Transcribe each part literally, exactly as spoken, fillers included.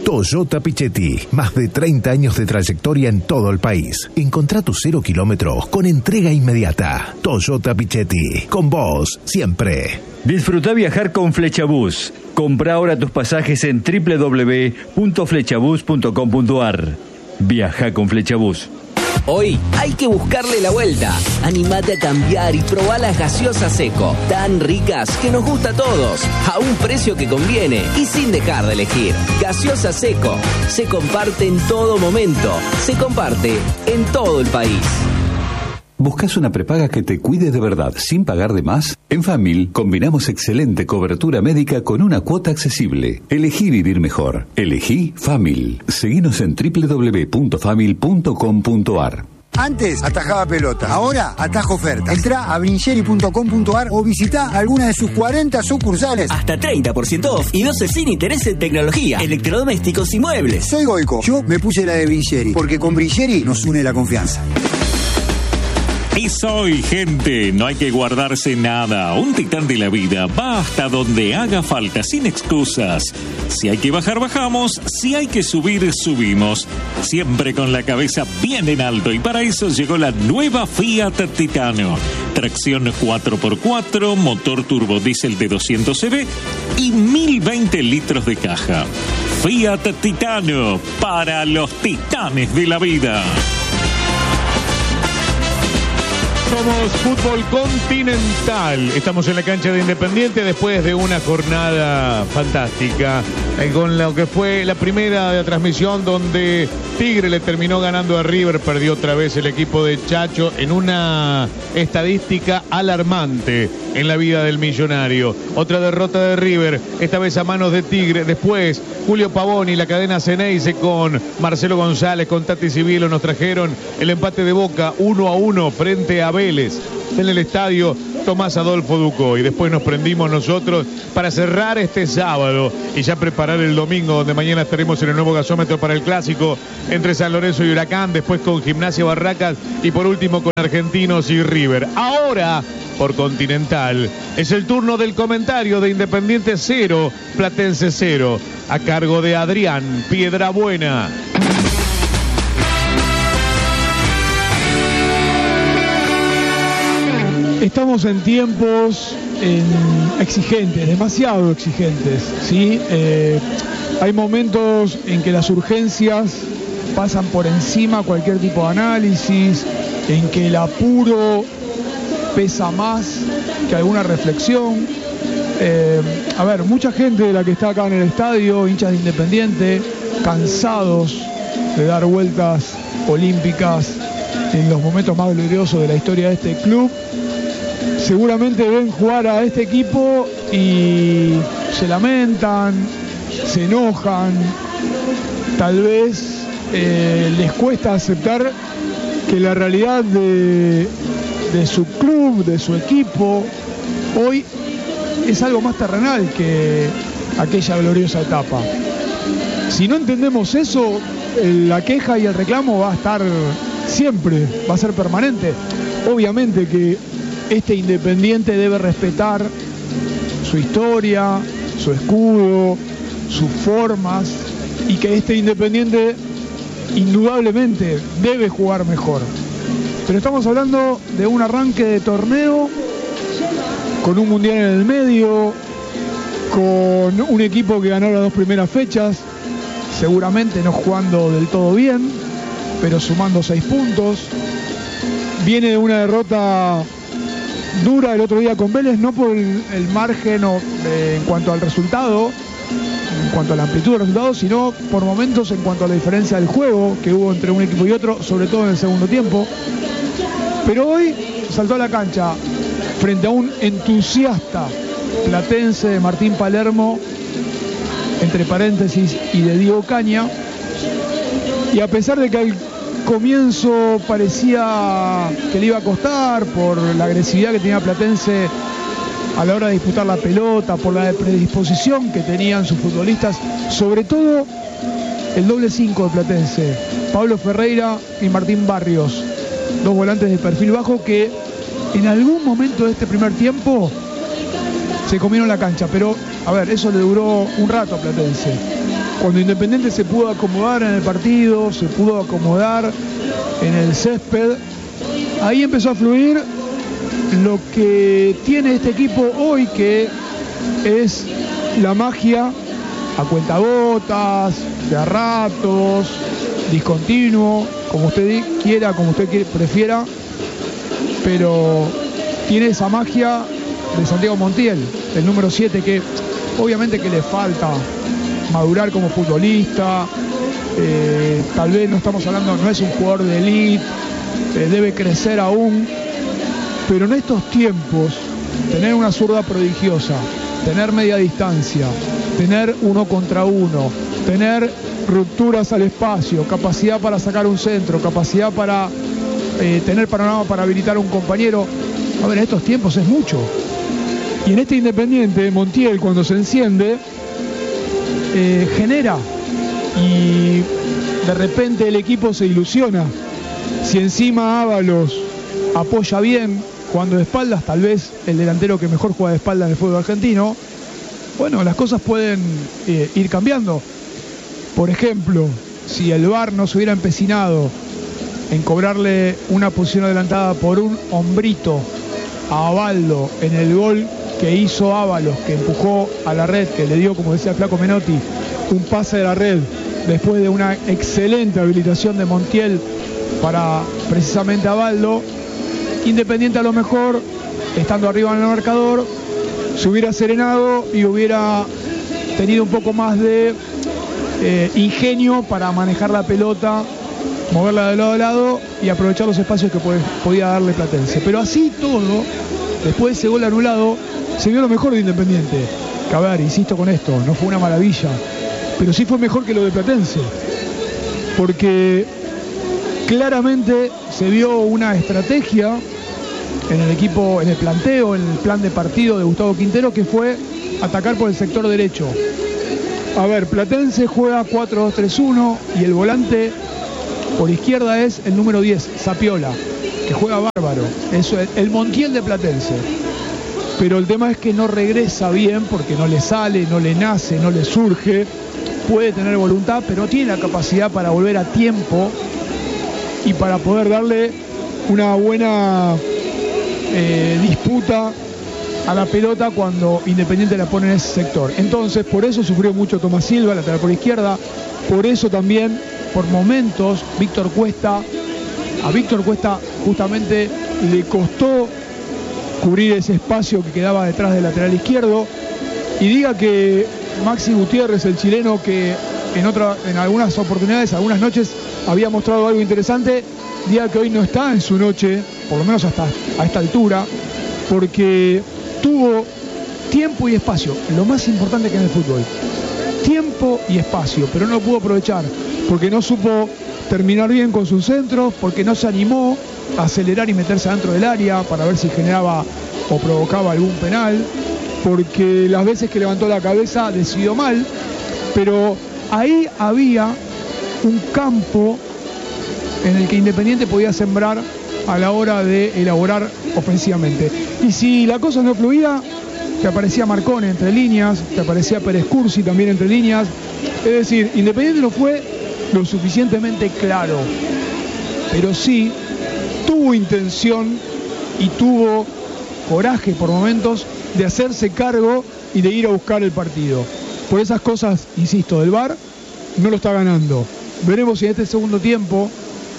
Toyota Pichetti, más de treinta años de trayectoria en todo el país. Encontrá tu cero kilómetros con entrega inmediata. Toyota Pichetti, con vos siempre. Disfruta viajar con Flechabús. Compra ahora tus pasajes en doble u doble u doble u punto flechabús punto com punto a r. Viaja con Flechabús. Hoy hay que buscarle la vuelta. Animate a cambiar y probá las gaseosas Seco, tan ricas que nos gusta a todos, a un precio que conviene y sin dejar de elegir. Gaseosa Seco, se comparte en todo momento, se comparte en todo el país. ¿Buscas una prepaga que te cuide de verdad sin pagar de más? En Famil combinamos excelente cobertura médica con una cuota accesible. Elegí vivir mejor. Elegí Famil. Seguinos en doble u doble u doble u punto famil punto com punto a r. Antes atajaba pelota, ahora atajo ofertas. Entrá a brincheri punto com punto a r o visitá alguna de sus cuarenta sucursales. Hasta treinta por ciento off y doce sin interés en tecnología, electrodomésticos y muebles. Soy Goico. Yo me puse la de Brincheri, porque con Brincheri nos une la confianza. Y soy gente, no hay que guardarse nada. Un titán de la vida va hasta donde haga falta, sin excusas. Si hay que bajar, bajamos. Si hay que subir, subimos. Siempre con la cabeza bien en alto. Y para eso llegó la nueva Fiat Titano. Tracción cuatro por cuatro, motor turbo diésel de doscientos ce ve y mil veinte litros de caja. Fiat Titano, para los titanes de la vida. Somos Fútbol Continental. Estamos en la cancha de Independiente después de una jornada fantástica, eh, con lo que fue la primera de la transmisión, donde Tigre le terminó ganando a River. Perdió otra vez el equipo de Chacho en una estadística alarmante en la vida del millonario. Otra derrota de River, esta vez a manos de Tigre. Después Julio Pavón y la cadena Ceneice con Marcelo González, con Tati Civilo, nos trajeron el empate de Boca uno a uno frente a Vélez en el estadio Tomás Adolfo Ducó. Y después nos prendimos nosotros para cerrar este sábado y ya preparar el domingo, donde mañana estaremos en el nuevo gasómetro para el clásico entre San Lorenzo y Huracán, después con Gimnasia Barracas y por último con Argentinos y River. Ahora, por Continental, es el turno del comentario de Independiente cero, Platense cero, a cargo de Adrián Piedrabuena. Estamos en tiempos eh, exigentes, demasiado exigentes, ¿sí? Eh, hay momentos en que las urgencias pasan por encima cualquier tipo de análisis, en que el apuro pesa más que alguna reflexión. Eh, a ver, mucha gente de la que está acá en el estadio, hinchas de Independiente, cansados de dar vueltas olímpicas en los momentos más gloriosos de la historia de este club, seguramente ven jugar a este equipo y se lamentan, se enojan, tal vez eh, les cuesta aceptar que la realidad de, de su club, de su equipo, hoy es algo más terrenal que aquella gloriosa etapa. Si no entendemos eso, la queja y el reclamo va a estar siempre, va a ser permanente. Obviamente que este Independiente debe respetar su historia, su escudo, sus formas, y que este Independiente indudablemente debe jugar mejor. Pero estamos hablando de un arranque de torneo con un mundial en el medio, con un equipo que ganó las dos primeras fechas, seguramente no jugando del todo bien, pero sumando seis puntos. Viene de una derrota dura el otro día con Vélez, no por el, el margen o, eh, en cuanto al resultado, en cuanto a la amplitud del resultado, sino por momentos en cuanto a la diferencia del juego que hubo entre un equipo y otro, sobre todo en el segundo tiempo. Pero hoy saltó a la cancha frente a un entusiasta platense de Martín Palermo, entre paréntesis, y de Diego Caña, y a pesar de que al comienzo parecía que le iba a costar por la agresividad que tenía Platense a la hora de disputar la pelota, por la predisposición que tenían sus futbolistas, sobre todo el doble cinco de Platense, Pablo Ferreira y Martín Barrios, dos volantes de perfil bajo que en algún momento de este primer tiempo se comieron la cancha, pero a ver, eso le duró un rato a Platense. Cuando Independiente se pudo acomodar en el partido, se pudo acomodar en el césped, ahí empezó a fluir lo que tiene este equipo hoy, que es la magia a cuentagotas, de a ratos, discontinuo, como usted quiera, como usted quiera, prefiera, pero tiene esa magia de Santiago Montiel, el número siete, que obviamente que le falta madurar como futbolista, eh, tal vez no estamos hablando, no es un jugador de élite, eh, debe crecer aún, pero en estos tiempos, tener una zurda prodigiosa, tener media distancia, tener uno contra uno, tener rupturas al espacio, capacidad para sacar un centro, capacidad para eh, tener panorama para habilitar un compañero, a ver, en estos tiempos es mucho. Y en este Independiente, Montiel, cuando se enciende, eh, genera, y de repente el equipo se ilusiona. Si encima Ábalos apoya bien, jugando de espaldas, tal vez el delantero que mejor juega de espaldas en el fútbol argentino, bueno, las cosas pueden eh, ir cambiando. Por ejemplo, si el V A R no se hubiera empecinado en cobrarle una posición adelantada por un hombrito a Abaldo en el gol que hizo Ábalos, que empujó a la red, que le dio, como decía el flaco Menotti, un pase de la red después de una excelente habilitación de Montiel para precisamente Abaldo, Independiente a lo mejor, estando arriba en el marcador, se hubiera serenado y hubiera tenido un poco más de eh, ingenio para manejar la pelota, moverla de lado a lado y aprovechar los espacios que puede, podía darle Platense. Pero así todo, después de ese gol anulado, se vio lo mejor de Independiente. Que a ver, insisto con esto, no fue una maravilla, pero sí fue mejor que lo de Platense, porque claramente se vio una estrategia en el equipo, en el planteo, en el plan de partido de Gustavo Quintero, que fue atacar por el sector derecho. A ver, Platense juega cuatro dos tres uno y el volante por izquierda es el número diez, Zapiola, que juega bárbaro. Eso es el Montiel de Platense. Pero el tema es que no regresa bien porque no le sale, no le nace, no le surge. Puede tener voluntad, pero no tiene la capacidad para volver a tiempo y para poder darle una buena eh, disputa a la pelota cuando Independiente la pone en ese sector. Entonces, por eso sufrió mucho Tomás Silva, lateral por izquierda. Por eso también, por momentos, Víctor Cuesta, a Víctor Cuesta justamente le costó cubrir ese espacio que quedaba detrás del lateral izquierdo. Y diga que Maxi Gutiérrez, el chileno, que en, otra, en algunas oportunidades, algunas noches, había mostrado algo interesante, diga que hoy no está en su noche, por lo menos hasta a esta altura, porque tuvo tiempo y espacio, lo más importante que en el fútbol. Tiempo y espacio, pero no lo pudo aprovechar, porque no supo terminar bien con sus centros, porque no se animó a acelerar y meterse adentro del área para ver si generaba o provocaba algún penal, porque las veces que levantó la cabeza decidió mal, pero ahí había un campo en el que Independiente podía sembrar a la hora de elaborar ofensivamente. Y si la cosa no fluía, te aparecía Marcone entre líneas, te aparecía Pérez Cursi también entre líneas. Es decir, Independiente no fue lo suficientemente claro, pero sí tuvo intención y tuvo coraje por momentos de hacerse cargo y de ir a buscar el partido. Por esas cosas, insisto, del V A R no lo está ganando. Veremos si en este segundo tiempo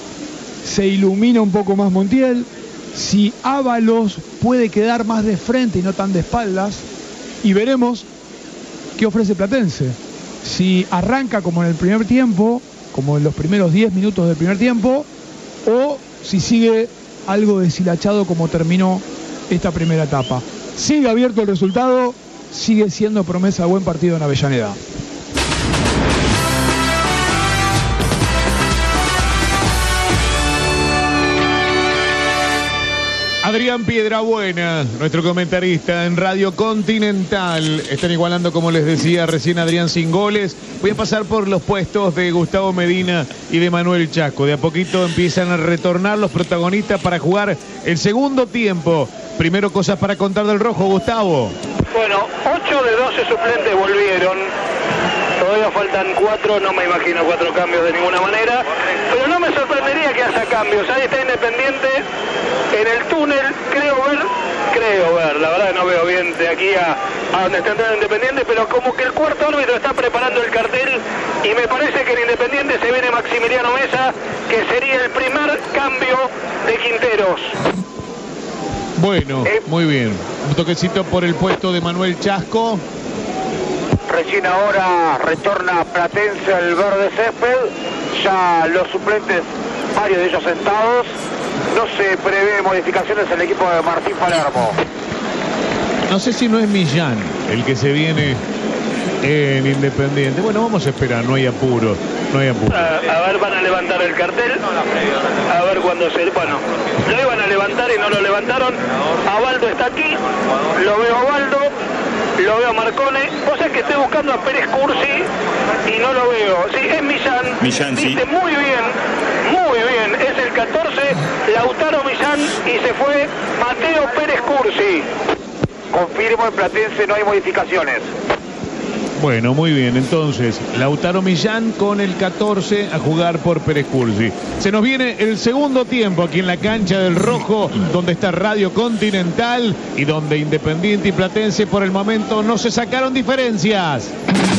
se ilumina un poco más Montiel, si Ábalos puede quedar más de frente y no tan de espaldas, y veremos qué ofrece Platense. Si arranca como en el primer tiempo, como en los primeros diez minutos del primer tiempo, o si sigue algo deshilachado como terminó esta primera etapa. Sigue abierto el resultado, sigue siendo promesa de buen partido en Avellaneda. Adrián Piedrabuena, nuestro comentarista en Radio Continental. Están igualando, como les decía recién, Adrián sin goles. Voy a pasar por los puestos de Gustavo Medina y de Manuel Chasco. De a poquito empiezan a retornar los protagonistas para jugar el segundo tiempo. Primero, cosas para contar del rojo, Gustavo. Bueno, ocho de doce suplentes volvieron. Todavía ahora faltan cuatro, no me imagino cuatro cambios de ninguna manera, pero no me sorprendería que haya cambios. Ahí está Independiente en el túnel, creo ver, creo ver, la verdad no veo bien de aquí a, a donde está entrando Independiente, pero como que el cuarto árbitro está preparando el cartel y me parece que en Independiente se viene Maximiliano Mesa, que sería el primer cambio de Quinteros. Bueno, eh, muy bien. Un toquecito por el puesto de Manuel Chasco. Recién ahora retorna Platense al verde césped. Ya los suplentes, varios de ellos sentados. No se prevé modificaciones en el equipo de Martín Palermo. No sé si no es Millán el que se viene en Independiente. Bueno, vamos a esperar, no hay apuro. No hay apuro. A, a ver, van a levantar el cartel. A ver cuándo se... Bueno, lo iban a levantar y no lo levantaron. Abaldo está aquí. Lo veo a Abaldo. Lo veo a Marcone. Vos sabés que estoy buscando a Pérez Cursi y no lo veo. Sí, es Millán. Millán, sí. Viste muy bien. Muy bien. Es el catorce. Lautaro Millán y se fue Mateo Pérez Cursi. Confirmo, en Platense no hay modificaciones. Bueno, muy bien. Entonces, Lautaro Millán con el catorce a jugar por Pérez Cursi. Se nos viene el segundo tiempo aquí en la cancha del Rojo, donde está Radio Continental y donde Independiente y Platense por el momento no se sacaron diferencias.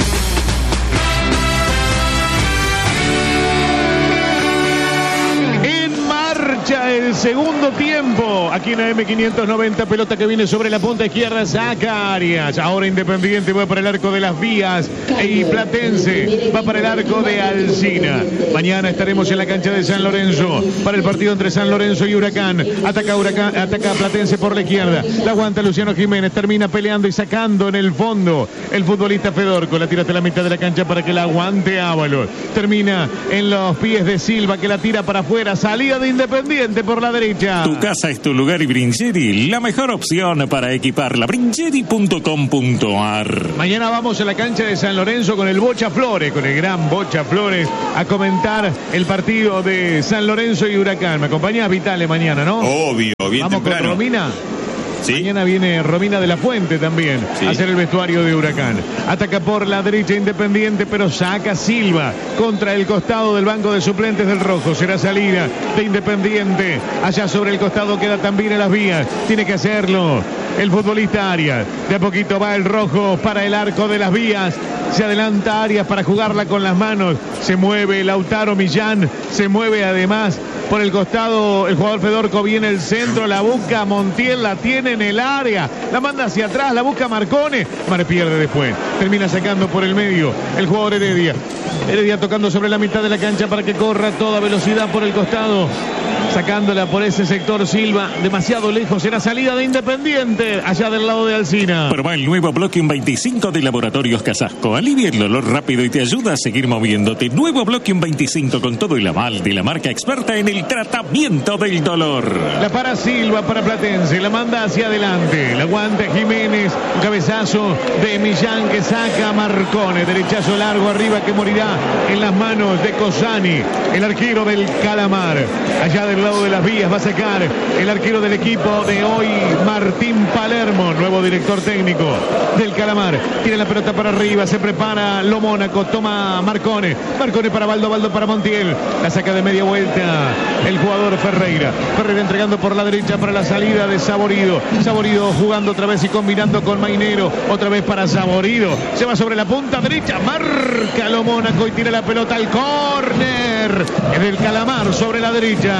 El segundo tiempo aquí en A M quinientos noventa, pelota que viene sobre la punta izquierda, saca Arias. Ahora Independiente va para el arco de las Vías y Platense va para el arco de Alsina. Mañana estaremos en la cancha de San Lorenzo para el partido entre San Lorenzo y Huracán. Ataca Huracán, ataca Platense por la izquierda, la aguanta Luciano Jiménez, termina peleando y sacando en el fondo el futbolista Fedorco, la tira hasta la mitad de la cancha para que la aguante Ábalos. Termina en los pies de Silva, que la tira para afuera, salida de Independiente por la derecha. Tu casa es tu lugar y Brincheri, la mejor opción para equiparla. Brincheri punto com punto ar. Mañana vamos a la cancha de San Lorenzo con el Bocha Flores, con el gran Bocha Flores, a comentar el partido de San Lorenzo y Huracán. Me acompañás, Vitale, mañana, ¿no? Obvio, bien vamos temprano. Con Romina. ¿Sí? Mañana viene Romina de la Fuente también, sí, a hacer el vestuario de Huracán. Ataca por la derecha Independiente, pero saca Silva contra el costado del banco de suplentes del Rojo. Será salida de Independiente. Allá sobre el costado queda también en las Vías. Tiene que hacerlo el futbolista Arias. De a poquito va el Rojo para el arco de las Vías. Se adelanta Arias para jugarla con las manos. Se mueve Lautaro Millán. Se mueve además por el costado el jugador Fedorco. Viene el centro, la busca Montiel, la tiene en el área, la manda hacia atrás, la busca Marcone. Mar pierde después. Termina sacando por el medio el jugador Heredia. Heredia tocando sobre la mitad de la cancha para que corra a toda velocidad por el costado. Sacándola por ese sector Silva, demasiado lejos. Será salida de Independiente, allá del lado de Alsina. Proba el nuevo Bloquium veinticinco de Laboratorios Casasco. Alivia el dolor rápido y te ayuda a seguir moviéndote. Nuevo Bloquium veinticinco con todo el aval de la marca experta en el tratamiento del dolor. La para Silva para Platense, la manda hacia adelante. La aguanta Jiménez, un cabezazo de Millán que saca a Marcone. Derechazo largo arriba que morirá en las manos de Cosani, el arquero del Calamar. Allá del lado de las Vías va a sacar el arquero del equipo de hoy, Martín Palermo, nuevo director técnico del Calamar. Tiene la pelota para arriba, se prepara Lo Mónaco, toma Marcone. Marcone para Baldo, Baldo para Montiel. La saca de media vuelta el jugador Ferreira. Ferreira entregando por la derecha para la salida de Saborido. Saborido jugando otra vez y combinando con Mainero. Otra vez para Saborido. Se va sobre la punta derecha, marca Lo Mónaco y tira la pelota al córner. Es del Calamar sobre la derecha.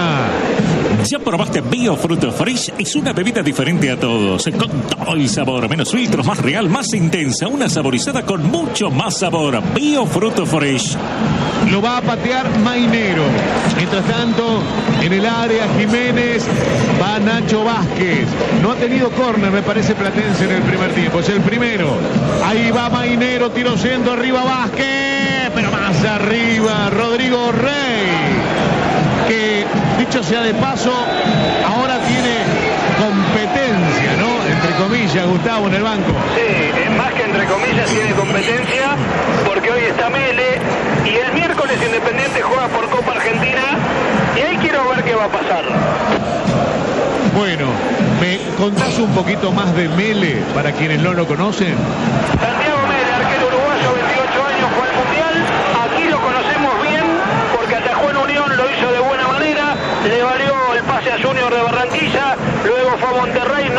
¿Ya probaste Bio Fruto Fresh? Es una bebida diferente a todos, con todo el sabor, menos filtros, más real, más intensa, una saborizada con mucho más sabor. Bio Fruto Fresh. Lo va a patear Mainero. Mientras tanto, en el área Jiménez va Nacho Vázquez. No ha tenido córner, me parece, Platense en el primer tiempo. Es el primero. Ahí va Mainero, tiro centro, arriba Vázquez, pero más arriba Rodrigo Rey, que dicho sea de paso, ahora tiene competencia, ¿no? Entre comillas, Gustavo, en el banco. Sí, es más que entre comillas, tiene competencia, porque hoy está Mele, y el miércoles Independiente juega por Copa Argentina, y ahí quiero ver qué va a pasar. Bueno, ¿me contás un poquito más de Mele, para quienes no lo conocen? Santiago Mele, arquero uruguayo, veintiocho años, fue al Mundial.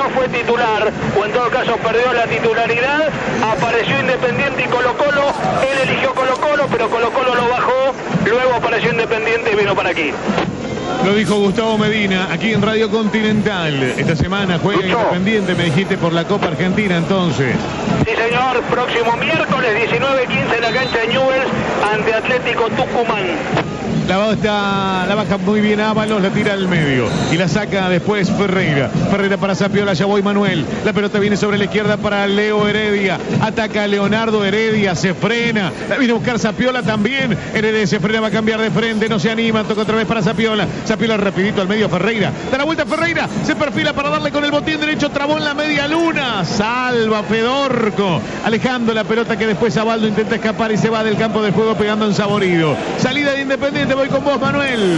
fue titular, o en todo caso perdió la titularidad, apareció Independiente y Colo Colo, él eligió Colo Colo, pero Colo Colo lo bajó, luego apareció Independiente y vino para aquí. Lo dijo Gustavo Medina, aquí en Radio Continental. Esta semana juega Independiente, me dijiste, por la Copa Argentina, entonces. Sí, señor, próximo miércoles diecinueve quince en la cancha de Newell's ante Atlético Tucumán. La baja, la baja muy bien Ábalos, la tira al medio y la saca después Ferreira. Ferreira para Zapiola, ya voy Manuel. La pelota viene sobre la izquierda para Leo Heredia. Ataca a Leonardo Heredia, se frena. La viene a buscar Zapiola también. Heredia se frena, va a cambiar de frente, no se anima. Toca otra vez para Zapiola. Zapiola rapidito al medio, Ferreira. Da la vuelta Ferreira, se perfila para darle con el botín derecho. Trabó en la media luna. Salva Fedorco. Alejando la pelota que después Abaldo intenta escapar y se va del campo de juego pegando en Saborido. Salida de Independiente. Voy con vos, Manuel.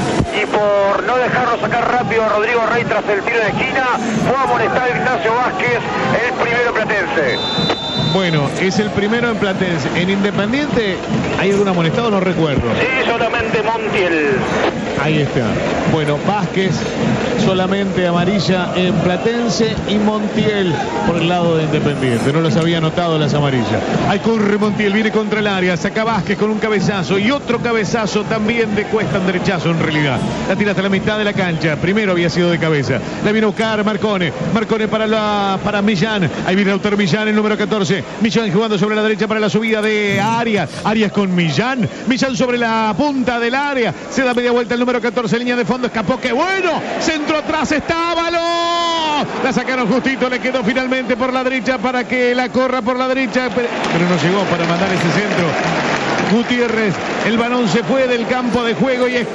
Y por no dejarlo sacar rápido a Rodrigo Rey tras el tiro de esquina, fue a molestar a Ignacio Vázquez, el primero platense. Bueno, es el primero en Platense. En Independiente, ¿hay algún amonestado? No recuerdo. Sí, solamente Montiel. Ahí está. Bueno, Vázquez, solamente amarilla en Platense, y Montiel por el lado de Independiente. No los había notado las amarillas. Ahí corre Montiel, viene contra el área, saca Vázquez con un cabezazo y otro cabezazo también de Cuesta, un derechazo en realidad. La tira hasta la mitad de la cancha. Primero había sido de cabeza. La viene a buscar Marcone. Marcone para, la, para Millán. Ahí viene Autor Millán, el número catorce. Millán jugando sobre la derecha para la subida de Arias. Arias con Millán. Millán sobre la punta del área. Se da media vuelta el número catorce. Línea de fondo. Escapó. ¡Qué bueno! Centro atrás. Está Ábalos. La sacaron justito. Le quedó finalmente por la derecha para que la corra por la derecha. Pero, pero no llegó para mandar ese centro. Gutiérrez, el balón se fue del campo de juego y es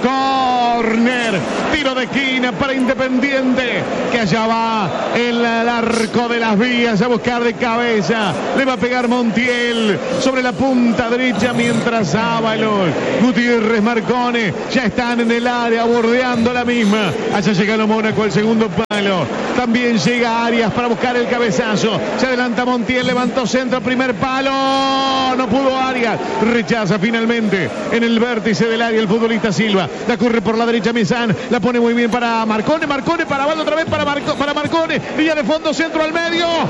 córner, tiro de esquina para Independiente, que allá va el, el arco de las vías a buscar de cabeza, le va a pegar Montiel sobre la punta derecha mientras Ábalos, Gutiérrez, Marcone ya están en el área bordeando la misma. Allá llega lo Mónaco, el segundo palo, también llega Arias para buscar el cabezazo, se adelanta Montiel, levantó centro, primer palo, no pudo Arias, rechaza finalmente en el vértice del área el futbolista Silva. La corre por la derecha Mizán, la pone muy bien para Marcone, Marcone para Abaldo, otra vez para, Marco, para Marcone, línea de fondo, centro al medio.